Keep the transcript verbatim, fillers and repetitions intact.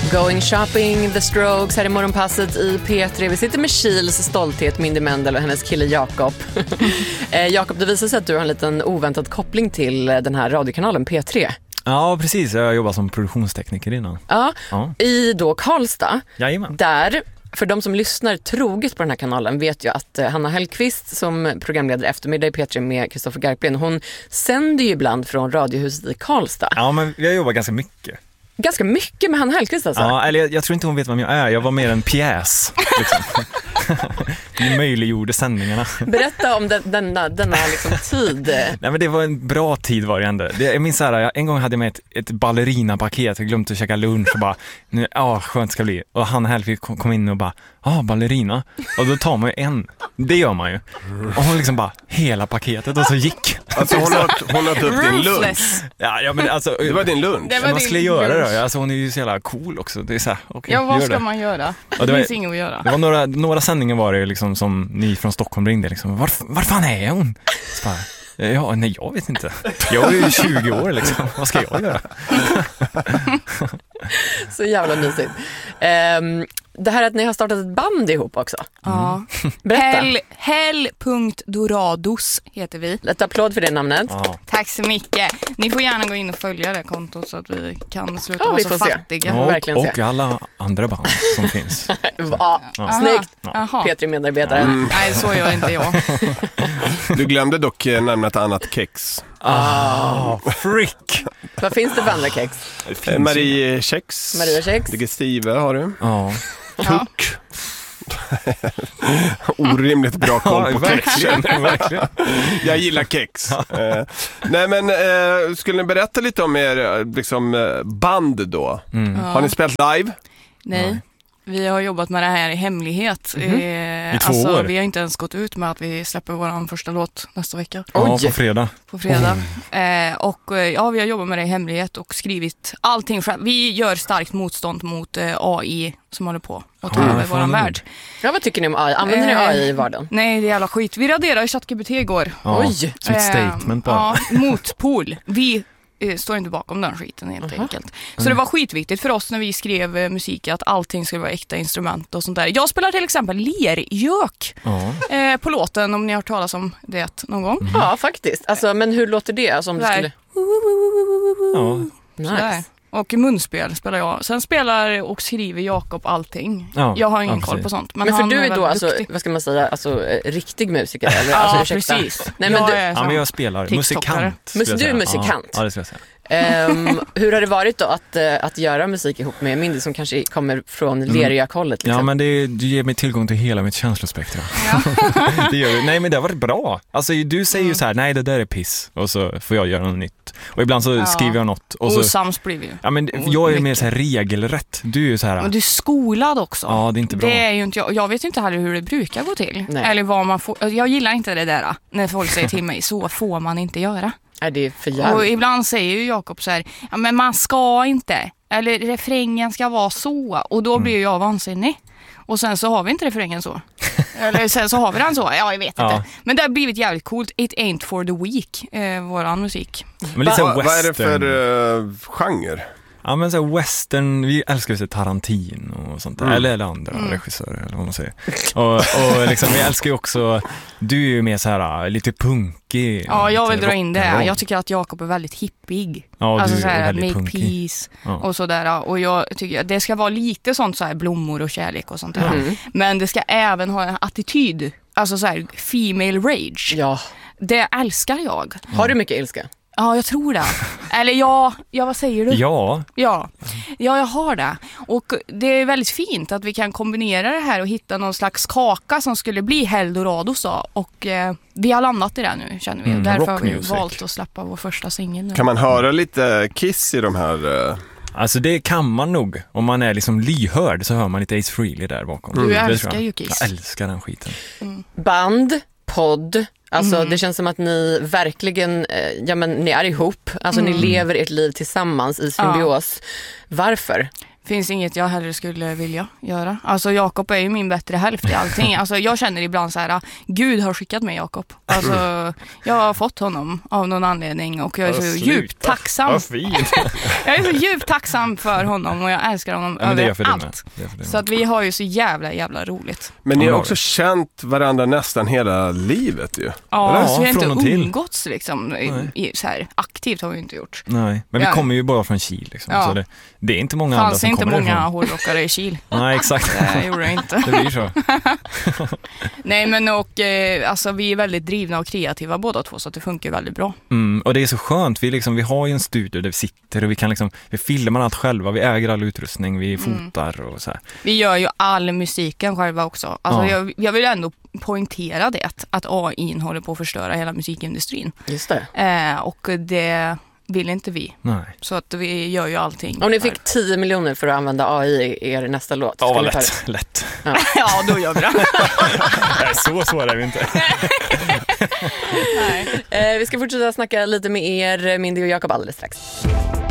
Going shopping, The Strokes här i morgonpasset i P tre. Vi sitter med Kils stolthet, Mindy Mendel och hennes kille Jakob. eh, Jakob, det visar sig att du har en liten oväntad koppling till den här radiokanalen P tre. Ja, precis. Jag jobbar som produktionstekniker innan. Ja, ja. I då Karlstad. Jajamän. Där, för de som lyssnar troget på den här kanalen vet ju att eh, Hanna Hellqvist som programledare eftermiddag i P tre med Kristoffer Garplin, hon sänder ju ibland från Radiohuset i Karlstad. Ja, men jag jobbar ganska mycket. Ganska mycket med Hanna Hellqvist alltså? Ja, eller jag, jag tror inte hon vet vem jag är. Jag var mer en pjäs. Liksom. Ni möjliggjorde sändningarna. Berätta om den, denna, denna liksom tid. Nej, men det var en bra tid var det ändå. Det, jag minns så här, en gång hade jag med ett, ett ballerina-paket. Jag glömde att käka lunch och bara, nu, ja, skönt ska bli. Och Hanna Hellqvist kom, kom in och bara, ja, ah, ballerina. Och då tar man ju en. Det gör man ju. Och hon liksom bara, hela paketet och så gick. Alltså hon har, hon har upp din lunch. Ja, ja, men alltså, det var din lunch. Det var vad skulle jag göra då? Alltså hon är ju så jävla cool också. Det är så här, okay, ja, vad ska det. man göra? Det, det finns var, inget att göra. Det var några, några sändningar var det liksom som ni från Stockholm ringde liksom. Var, var fan är hon? Så bara, ja, nej, jag vet inte. Jag är ju tjugo år liksom. Vad ska jag göra? Så jävla mysigt. Um, det här att ni har startat ett band ihop också. Ja. Berätta. Hell, Hell.Dorados heter vi. Ett applåd för det namnet. Ja. Tack så mycket. Ni får gärna gå in och följa det kontot så att vi kan sluta ja, vara vi så får fattiga. Ja, och, verkligen och se. alla andra band som finns. Ja, ja. Snyggt. Ja. P tre-medarbetare. Mm. Nej, så gör inte jag. Du glömde dock nämna ett annat kex. Ah, frick. Vad finns det för andra kex? Eh, Marie Kex. Maria Kex. Digestive har du. Ja. Tuck. Orimligt bra koll på kex. Verkligen. Jag gillar kex. eh, nej men eh, skulle ni berätta lite om er liksom, band då? Mm. Har ni spelat live? Nej. Ja. Vi har jobbat med det här i hemlighet. Mm-hmm. Eh, I två alltså, år. Vi har inte ens gått ut med att vi släpper vår första låt nästa vecka. Ja, på fredag. På fredag. Oh. Eh, och ja, vi har jobbat med det i hemlighet och skrivit allting själv. Vi gör starkt motstånd mot eh, A I som håller på att ta ja, över våran värld. Ja, vad tycker ni om A I? Använder eh, ni A I i vardagen? Nej, det är jävla skit. Vi raderade ChatGPT igår. Ja, Oj! som ett statement bara. Ja, motpol. Vi står inte bakom den skiten helt uh-huh. enkelt. Så mm. det var skitviktigt för oss när vi skrev eh, musik att allting skulle vara äkta instrument och sånt där. Jag spelar till exempel lergök uh-huh. eh, på låten, om ni har hört talas om det någon gång. Mm. Ja, faktiskt. Alltså, men hur låter det? Alltså, om det skulle... Ja. Nice. Och munspel spelar jag. Sen spelar och skriver Jakob allting. Ja, jag har ingen ja, koll på sånt. Men, men för han du är, är då, alltså, duktig. vad ska man säga, alltså riktig musiker? Eller? Ja, alltså, precis. Nej, men jag du... Ja, men jag spelar musikant. Mus- du är musikant? Ja, det ska jag säga. um, hur har det varit då att, uh, att göra musik ihop med Mindy som kanske kommer från mm. Lergök-hållet? Liksom? Ja, men det, du ger mig tillgång till hela mitt känslospektra. Ja. det gör du. Nej, men det har varit bra. Alltså, du säger mm. ju så här, nej det där är piss. Och så får jag göra något nytt. Och ibland så ja. skriver jag något. Och så, osams blir vi ju. Ja, men jag är mer så här regelrätt. Du är ju så här. Men du är skolad också. Ja, det är inte bra. Det är ju inte, jag, jag vet ju inte heller hur det brukar gå till. Nej. Eller vad man får. Jag gillar inte det där när folk säger till mig, så får man inte göra. Är det för jävligt? Och ibland säger ju Jakob så här, ja men man ska inte. Eller refrängen ska vara så. Och då blir jag vansinnig. Och sen så har vi inte refrängen så. Eller sen så har vi den så. Ja, jag vet ja. inte. Men det har blivit jävligt coolt. It ain't for the weak, eh, våran musik. Men lite Va, vad är det för uh, genre? Ja, men så western, vi älskar ju Tarantino och sånt där, mm. eller, eller andra mm. regissörer eller vad man säger. Och, och liksom, vi älskar ju också, du är ju mer så här lite punkig. Ja, jag vill dra in det. Jag tycker att Jakob är väldigt hippig. Ja, alltså du så här, är väldigt make punkig. peace ja. och sådär. Och jag tycker att det ska vara lite sånt så här blommor och kärlek och sånt där. Mm. Men det ska även ha en attityd. Alltså så här female rage. Ja. Det älskar jag. Har du mycket ilska? Ja, jag tror det. Eller ja, ja, vad säger du? Ja. Ja. Ja, jag har det. Och det är väldigt fint att vi kan kombinera det här och hitta någon slags kaka som skulle bli Helldorado så. Och eh, vi har landat i det nu, känner vi. Mm, Därför har vi music. valt att släppa vår första singel nu. Kan man höra lite Kiss i de här... Uh... Alltså det kan man nog. Om man är liksom lyhörd så hör man lite Ace Frehley där bakom. Du mm. älskar ju Kiss. Jag älskar den skiten. Mm. Band, podd. Alltså mm. det känns som att ni verkligen, eh, ja men ni är ihop. Alltså mm. ni lever ert liv tillsammans i symbios. Ja. Varför? Finns inget jag hellre skulle vilja göra. Alltså Jakob är ju min bättre hälft i allting. Alltså jag känner ibland så här, Gud har skickat mig Jakob. Alltså jag har fått honom av någon anledning och jag är så Ja, djupt tacksam. Vad fint. Jag är så djupt tacksam för honom och jag älskar honom Ja, men det är jag över för det allt. med. Det är för det med. Så att vi har ju så jävla jävla roligt. Men ni har Ja, också känt varandra nästan hela livet ju. Ja, Eller? så vi har Ja, från inte och till. umgåtts liksom i, i, så här aktivt har vi inte gjort. Nej, men vi Ja. kommer ju bara från Kil liksom. Ja. Så det, det är inte många Det andra fanns som inte kommer många därifrån. hårdrockare i Kil. Nej, exakt. Det gjorde det inte. Det blir så. Nej men och eh, alltså vi är väldigt drivna och kreativa båda två så att det funkar väldigt bra. Mm, och det är så skönt, vi, liksom, vi har ju en studio där vi sitter och vi kan liksom, vi filmar allt själva, vi äger all utrustning, vi fotar och så här. Vi gör ju all musiken själva också. Alltså Ja. jag, jag vill ändå poängtera det att A I håller på att förstöra hela musikindustrin. Just det. Eh, och det vill inte vi. Nej. Så att vi gör ju allting. Om ni fick tio miljoner för att använda A I i er nästa låt. Ja, skulle ni ta lätt. lätt. Ja, då gör vi det. Nej, så svåra är vi inte. Nej. det? Eh, vi ska fortsätta snacka lite med er, Mindy och Jakob, alldeles strax.